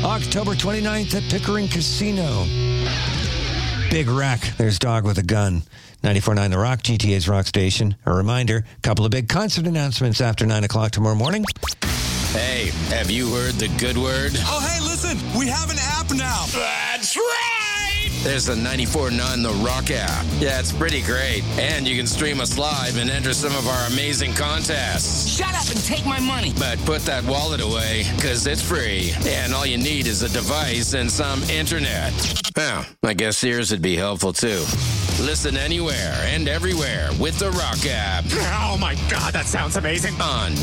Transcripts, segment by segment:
October 29th at Pickering Casino. Big wreck. There's Dog with a Gun. 94.9 The Rock, GTA's Rock Station. A reminder, a couple of big concert announcements after 9 o'clock tomorrow morning. Hey, have you heard the good word? Oh, hey, listen, we have an app now. That's right! There's the 94.9 The Rock app. Yeah, it's pretty great. And you can stream us live and enter some of our amazing contests. Shut up and take my money. But put that wallet away, because it's free. And all you need is a device and some internet. Well, I guess Sears would be helpful, too. Listen anywhere and everywhere with the Rock app. Oh, my God, that sounds amazing. On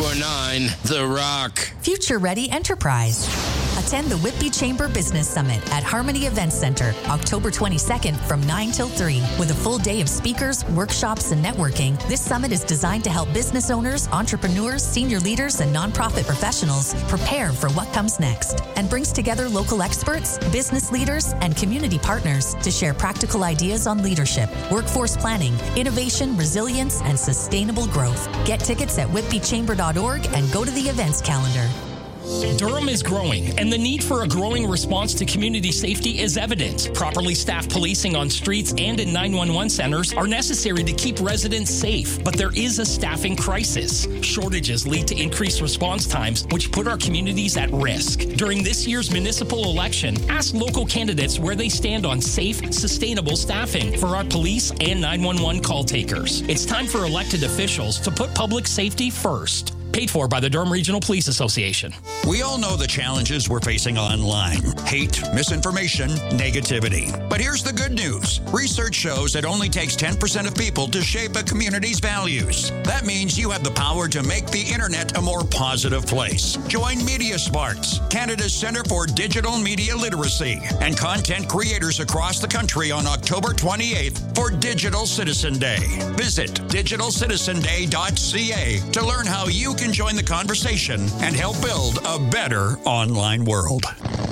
94.9 The Rock. Future Ready Enterprise. Attend the Whitby Chamber Business Summit at Harmony Events Center, October 22nd from 9 till 3. With a full day of speakers, workshops, and networking, this summit is designed to help business owners, entrepreneurs, senior leaders, and nonprofit professionals prepare for what comes next, and brings together local experts, business leaders, and community partners to share practical ideas on leadership, workforce planning, innovation, resilience, and sustainable growth. Get tickets at whitbychamber.org and go to the events calendar. Durham is growing, and the need for a growing response to community safety is evident. Properly staffed policing on streets and in 911 centers are necessary to keep residents safe, but there is a staffing crisis. Shortages lead to increased response times, which put our communities at risk. During this year's municipal election, ask local candidates where they stand on safe, sustainable staffing for our police and 911 call takers. It's time for elected officials to put public safety first. Paid for by the Durham Regional Police Association. We all know the challenges we're facing online. Hate, misinformation, negativity. But here's the good news. Research shows it only takes 10% of people to shape a community's values. That means you have the power to make the internet a more positive place. Join Media Sparks, Canada's Centre for Digital Media Literacy, and content creators across the country on October 28th for Digital Citizen Day. Visit digitalcitizenday.ca to learn how you can join the conversation and help build a better online world.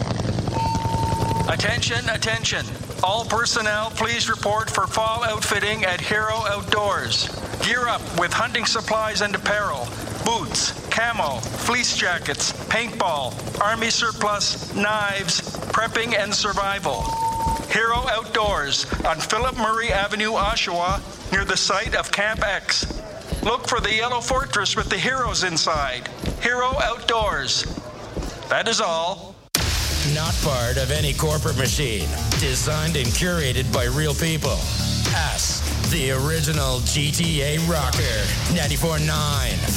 Attention, attention. All personnel, please report for fall outfitting at Hero Outdoors. Gear up with hunting supplies and apparel, boots, camo, fleece jackets, paintball, army surplus, knives, prepping and survival. Hero Outdoors on Philip Murray Avenue, Oshawa, near the site of Camp X. Look for the yellow fortress with the heroes inside. Hero Outdoors. That is all. Not part of any corporate machine. Designed and curated by real people. Ask the original GTA rocker. 94.9